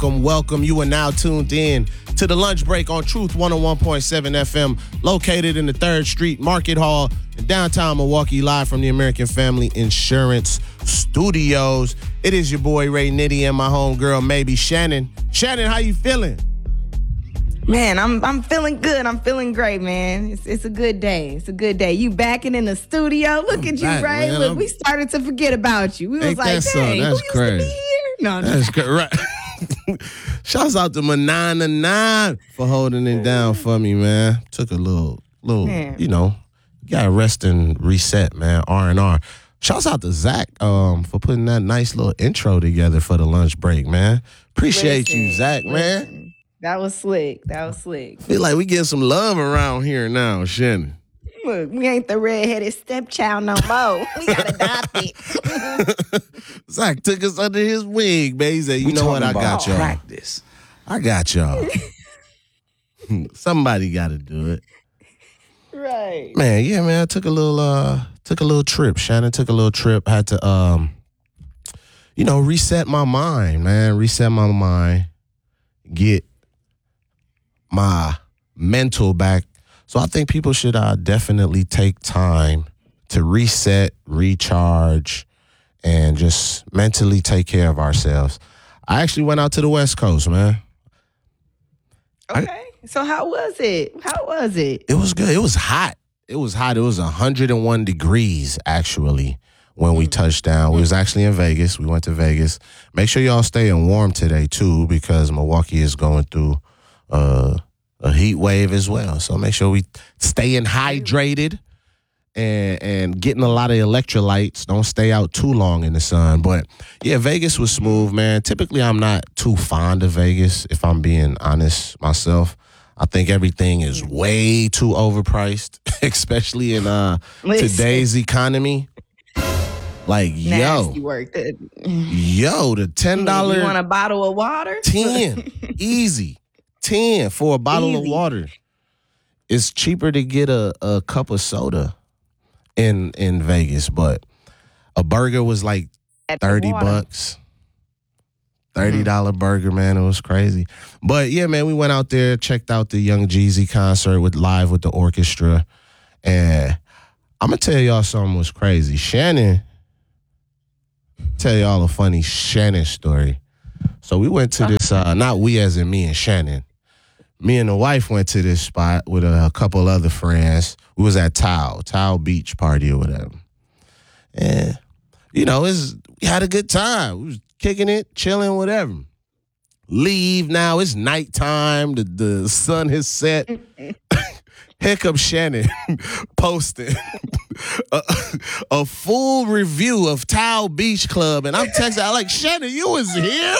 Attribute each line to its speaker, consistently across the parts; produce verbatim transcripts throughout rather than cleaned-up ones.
Speaker 1: Welcome, welcome. You are now tuned in to the lunch break on Truth one oh one point seven F M, located in the third Street Market Hall in downtown Milwaukee, live from the American Family Insurance Studios. It is your boy Ray Nitty and my homegirl, maybe Shannon. Shannon, how you feeling?
Speaker 2: Man, I'm I'm feeling good. I'm feeling great, man. It's it's a good day. It's a good day. You backing in the studio. Look
Speaker 1: I'm
Speaker 2: at you,
Speaker 1: back,
Speaker 2: Ray.
Speaker 1: man.
Speaker 2: Look,
Speaker 1: I'm...
Speaker 2: we started to forget about you. We was
Speaker 1: Ain't
Speaker 2: like,
Speaker 1: that so?
Speaker 2: dang,
Speaker 1: That's
Speaker 2: who used
Speaker 1: crazy.
Speaker 2: to be here? No,
Speaker 1: That's good, right? Shouts out to Manana Nine for holding it down for me, man. Took a little, little, man. you know, you gotta rest and reset, man. R and R. Shouts out to Zach um, for putting that nice little intro together for the lunch break, man. Appreciate
Speaker 2: listen,
Speaker 1: you, Zach,
Speaker 2: listen.
Speaker 1: man.
Speaker 2: That was slick. That was slick.
Speaker 1: Feel like we getting some love around here now, Shannon.
Speaker 2: Look, we ain't the redheaded stepchild no more. We got adopted.
Speaker 1: Zach took us under his wing, man. He said, you
Speaker 3: we
Speaker 1: know what, I got y'all.
Speaker 3: Practice.
Speaker 1: I got y'all. Somebody got to do it.
Speaker 2: Right.
Speaker 1: Man, yeah, man. I took a little uh took a little trip. Shannon took a little trip. Had to um you know, reset my mind, man. Reset my mind. Get my mental back. So I think people should uh, definitely take time to reset, recharge, and just mentally take care of ourselves. I actually went out to the West Coast, man.
Speaker 2: Okay.
Speaker 1: I,
Speaker 2: so how was it? How was it?
Speaker 1: It was good. It was hot. It was hot. It was one hundred one degrees, actually, when we touched down. We was actually in Vegas. We went to Vegas. Make sure y'all staying warm today, too, because Milwaukee is going through uh, a heat wave as well. So make sure we staying hydrated and, and getting a lot of electrolytes. Don't stay out too long in the sun. But, yeah, Vegas was smooth, man. Typically, I'm not too fond of Vegas, if I'm being honest myself. I think everything is way too overpriced, especially in uh, today's economy. Like,
Speaker 2: Nasty
Speaker 1: yo,
Speaker 2: work.
Speaker 1: yo, the ten dollars.
Speaker 2: You want a bottle of water?
Speaker 1: ten. Easy. ten for a bottle
Speaker 2: Easy.
Speaker 1: of water. It's cheaper to get a, a cup of soda in in Vegas, but a burger was like thirty bucks. thirty dollars mm-hmm. burger, man. It was crazy. But yeah, man, we went out there, checked out the Young Jeezy concert with live with the orchestra. And I'm going to tell y'all something was crazy. Shannon, tell y'all a funny Shannon story. So we went to this, uh, not we as in me and Shannon. Me and the wife went to this spot with a, a couple other friends. We was at Tao, Tao Beach party or whatever. And, you know, it's, we had a good time. We was kicking it, chilling, whatever. Leave now. It's nighttime. The, the sun has set. Here comes Shannon posting a, a full review of Tao Beach Club. And I'm texting, I'm like, Shannon, you was here?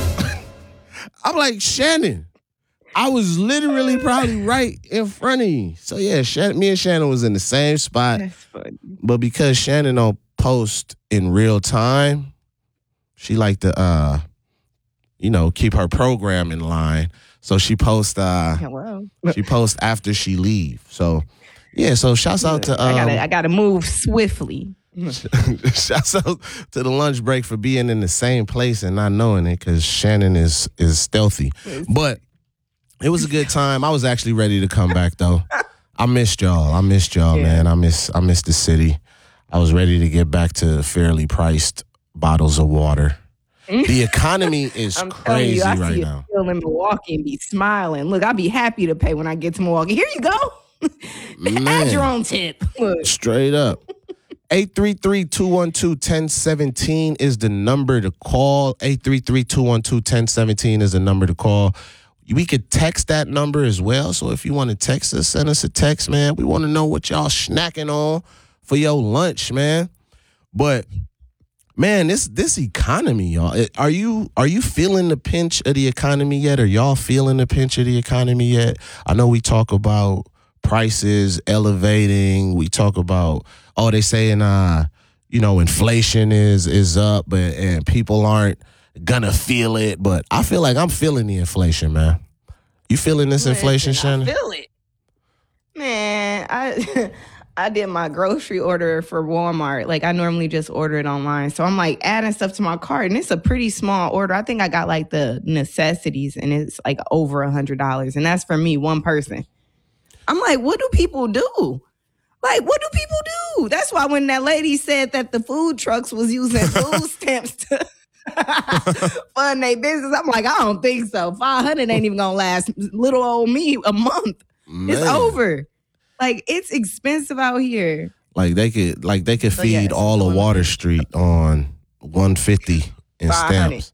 Speaker 1: I'm like, Shannon, I was literally probably right in front of you. So, yeah, Shannon, me and Shannon was in the same spot.
Speaker 2: That's funny.
Speaker 1: But because Shannon don't post in real time, she like to, uh, you know, keep her program in line. So she posts, uh,
Speaker 2: Hello.
Speaker 1: she posts after she leave. So, yeah, so shouts out to... Um,
Speaker 2: I gotta, I gotta move swiftly.
Speaker 1: Shouts out to the lunch break for being in the same place and not knowing it because Shannon is is stealthy. But it was a good time. I was actually ready to come back, though. I missed y'all. I missed y'all, yeah. man. I miss I missed the city. I was ready to get back to fairly priced bottles of water. The economy is
Speaker 2: I'm
Speaker 1: crazy
Speaker 2: you, I
Speaker 1: right
Speaker 2: see
Speaker 1: now.
Speaker 2: You still in Milwaukee and be smiling. Look, I'll be happy to pay when I get to Milwaukee. Here you go. Add your own tip. Look.
Speaker 1: Straight up. eight three three, two one two, one zero one seven is the number to call. eight three three, two one two, one zero one seven is the number to call. We could text that number as well. So if you want to text us, send us a text, man. We want to know what y'all snacking on for your lunch, man. But man, this this economy, y'all. Are you are you feeling the pinch of the economy yet? Are y'all feeling the pinch of the economy yet? I know we talk about prices elevating. We talk about, oh, they saying, uh, you know, inflation is is up, but and people aren't gonna feel it. But I feel like I'm feeling the inflation, man. You feeling this
Speaker 2: Listen,
Speaker 1: inflation, Shannon?
Speaker 2: I feel it, man. I I did my grocery order for Walmart. Like I normally just order it online. So I'm like adding stuff to my cart and it's a pretty small order. I think I got like the necessities and it's like over a hundred dollars. And that's for me, one person. I'm like, what do people do? Like, what do people do? That's why when that lady said that the food trucks was using food stamps to fund their business, I'm like, I don't think so. five hundred ain't even gonna last little old me a month. Man. It's over. Like, it's expensive out here.
Speaker 1: Like they could, like they could so feed yes, all of Water Street on one fifty in stamps.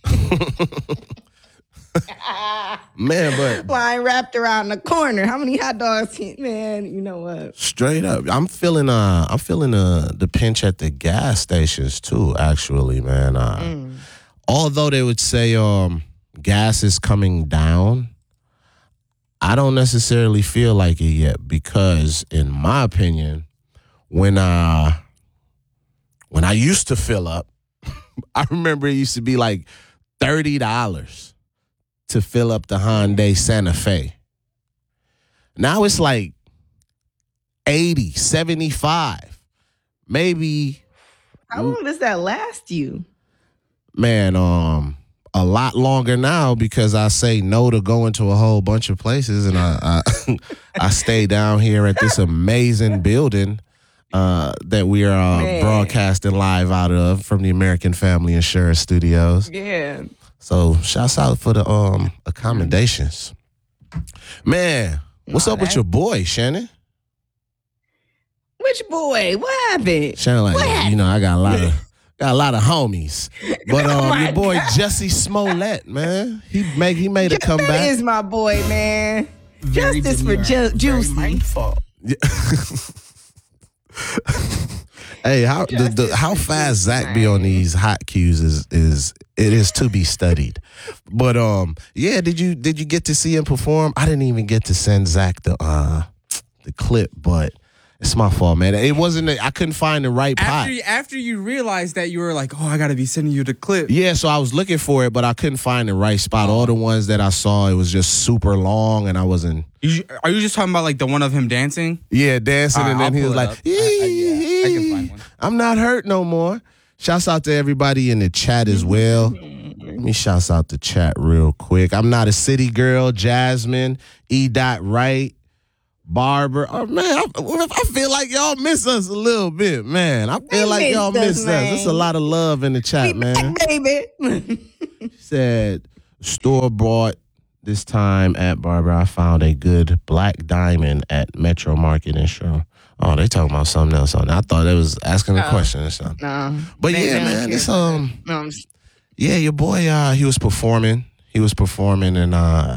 Speaker 1: Man, but
Speaker 2: line wrapped around the corner. How many hot dogs? Man, you know what?
Speaker 1: Straight up, I'm feeling uh, I'm feeling uh the pinch at the gas stations too. Actually, man. Uh, mm. Although they would say um gas is coming down, I don't necessarily feel like it yet because, in my opinion, when uh when I used to fill up, I remember it used to be like thirty dollars to fill up the Hyundai Santa Fe. Now it's like eighty, seventy-five, maybe.
Speaker 2: How long does that last you?
Speaker 1: Man, um, a lot longer now because I say no to going to a whole bunch of places, and I I, I stay down here at this amazing building uh, that we are uh, broadcasting live out of from the American Family Insurance Studios.
Speaker 2: Yeah.
Speaker 1: So shouts out for the um accommodations. Man, what's oh, up that? with your boy, Shannon?
Speaker 2: Which boy? What happened?
Speaker 1: Shannon, like,
Speaker 2: what
Speaker 1: you
Speaker 2: happened?
Speaker 1: know, I got a lot of got a lot of homies. But um oh your boy God. Jussie Smollett, man. He make he made a comeback.
Speaker 2: That is my boy, man. Very Justice demure. for Ju- Juicy.
Speaker 1: Yeah. Hey, how the, the, how fast Zach be on these hot cues is is it is to be studied. But um, yeah, did you did you get to see him perform? I didn't even get to send Zach the uh the clip, but it's my fault, man. It wasn't. I couldn't find the right pot.
Speaker 3: After, after you realized that, you were like, "Oh, I gotta be sending you the clip."
Speaker 1: Yeah, so I was looking for it, but I couldn't find the right spot. All the ones that I saw, it was just super long, and I wasn't.
Speaker 3: You, are you just talking about like the one of him dancing?
Speaker 1: Yeah, dancing, right, and then I'll he was like, I, I, yeah, I can find one. "I'm not hurt no more." Shouts out to everybody in the chat as well. Let me shouts out the chat real quick. I'm not a city girl. Jasmine, E. Dot Wright. Barbara, oh man, I, I feel like y'all miss us a little bit, man. I feel they like y'all miss us. There's a lot of love in the chat,
Speaker 2: we
Speaker 1: man.
Speaker 2: Back, baby.
Speaker 1: She said, store bought this time at Barbara. I found a good black diamond at Metro Market in Shore. Oh, they talking about something else on that. I thought they was asking a oh, question or something.
Speaker 2: No,
Speaker 1: but yeah, man, it's um, no, yeah, your boy, uh, he was performing. He was performing, and uh,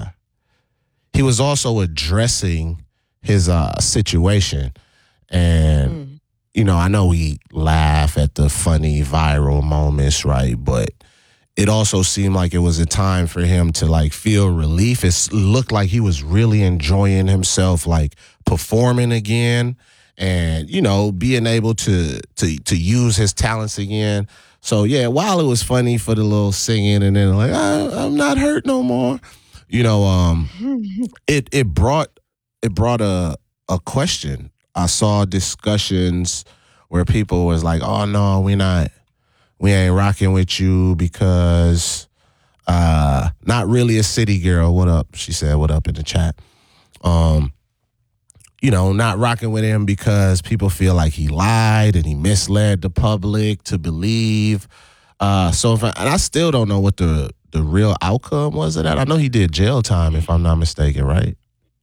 Speaker 1: he was also addressing his uh, situation. And, mm. you know, I know we laugh at the funny viral moments, right? But it also seemed like it was a time for him to, like, feel relief. It looked like he was really enjoying himself, like, performing again and, you know, being able to to to use his talents again. So, yeah, while it was funny for the little singing and then, like, I, I'm not hurt no more, you know, um, it, it brought... It brought a a question. I saw discussions where people was like, "Oh no, we not, we ain't rocking with you because uh, not really a city girl." What up? She said, "What up?" in the chat. Um, you know, not rocking with him because people feel like he lied and he misled the public to believe. Uh, so, if I, and I still don't know what the the real outcome was of that. I know he did jail time, if I'm not mistaken, right?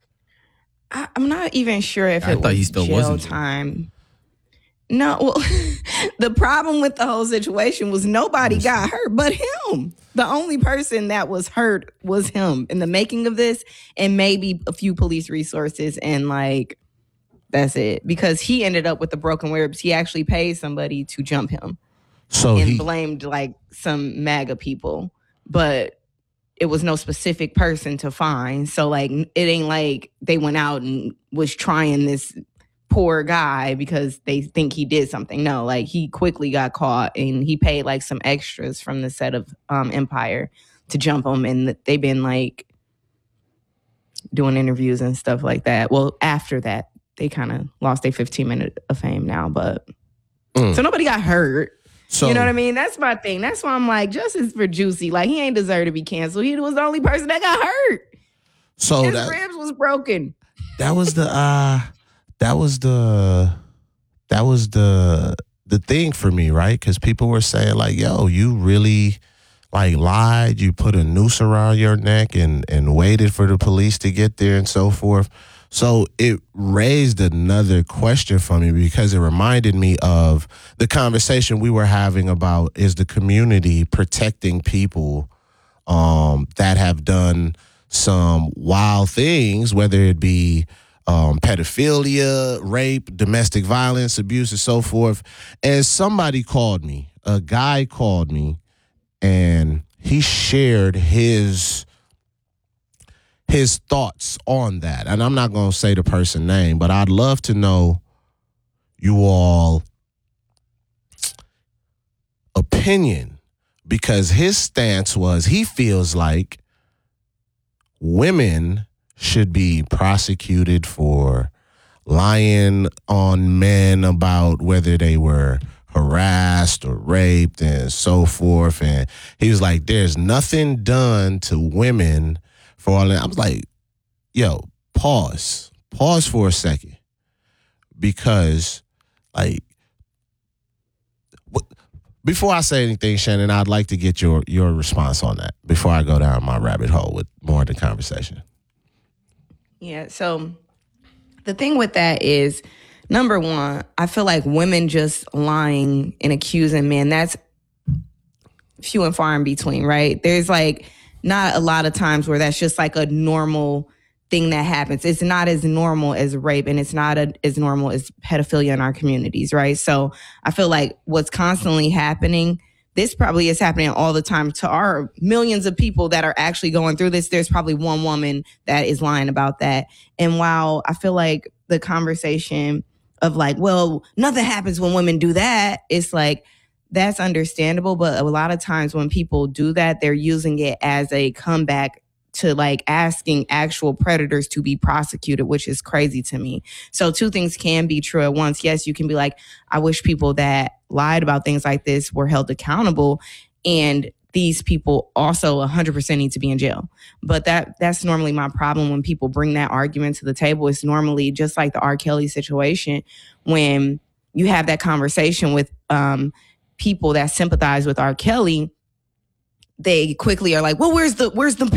Speaker 2: I, I'm not even sure if
Speaker 3: I
Speaker 2: it
Speaker 3: thought
Speaker 2: was
Speaker 3: he still
Speaker 2: jail
Speaker 3: wasn't.
Speaker 2: time. No, well, the problem with the whole situation was nobody got hurt but him. The only person that was hurt was him in the making of this, and maybe a few police resources, and like that's it. Because he ended up with the broken ribs. He actually paid somebody to jump him,
Speaker 1: so
Speaker 2: and
Speaker 1: he
Speaker 2: blamed like some MAGA people, but it was no specific person to find. So like it ain't like they went out and was trying this poor guy because they think he did something. No, like he quickly got caught and he paid like some extras from the set of um, Empire to jump him, and they've been like doing interviews and stuff like that. Well, after that, they kind of lost their fifteen minutes of fame now. But
Speaker 1: Mm.
Speaker 2: so nobody got hurt.
Speaker 1: So,
Speaker 2: you know what I mean? That's my thing. That's why I'm like, justice for Juicy. Like, he ain't deserve to be canceled. He was the only person that got hurt.
Speaker 1: So
Speaker 2: His
Speaker 1: that
Speaker 2: ribs was broken.
Speaker 1: that was the uh that was the that was the the thing for me, right? Because people were saying like, "Yo, you really like lied. You put a noose around your neck and and waited for the police to get there and so forth." So it raised another question for me because it reminded me of the conversation we were having about is the community protecting people um, that have done some wild things, whether it be um, pedophilia, rape, domestic violence, abuse, and so forth. And somebody called me, a guy called me, and he shared his his thoughts on that. And I'm not going to say the person's name, but I'd love to know you all opinion, because his stance was he feels like women should be prosecuted for lying on men about whether they were harassed or raped and so forth. And he was like, there's nothing done to women for all that. I was like, yo, pause. Pause for a second. Because, like, what, before I say anything, Shannon, I'd like to get your, your response on that before I go down my rabbit hole with more of the conversation.
Speaker 2: Yeah, so the thing with that is, number one, I feel like women just lying and accusing men, that's few and far in between, right? There's like not a lot of times where that's just like a normal thing that happens. It's not as normal as rape, and it's not a, as normal as pedophilia in our communities, right? So I feel like what's constantly happening, this probably is happening all the time to our millions of people that are actually going through this. There's probably one woman that is lying about that. And while I feel like the conversation of like, well, nothing happens when women do that, it's like, that's understandable. But a lot of times when people do that, they're using it as a comeback to like asking actual predators to be prosecuted, which is crazy to me. So two things can be true at once. Yes, you can be like, I wish people that lied about things like this were held accountable. And these people also one hundred percent need to be in jail. But that that's normally my problem when people bring that argument to the table. It's normally just like the R. Kelly situation, when you have that conversation with um, people that sympathize with R. Kelly, they quickly are like, well, where's the where's the